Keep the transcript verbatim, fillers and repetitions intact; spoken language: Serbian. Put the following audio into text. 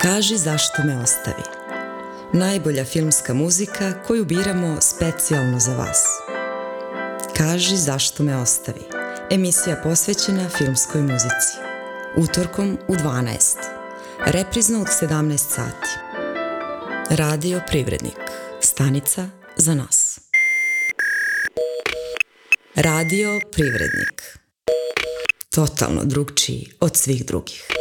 Kaži zašto me ostavi. Najbolja filmska muzika koju biramo specijalno za vas. Kaži zašto me ostavi. Emisija posvećena filmskoj muzici. Utorkom u dvanaest. Reprizno od sedamnaest sati. Radio Privrednik. Stanica za nas. Radio Privrednik. Totalno drugčiji od svih drugih.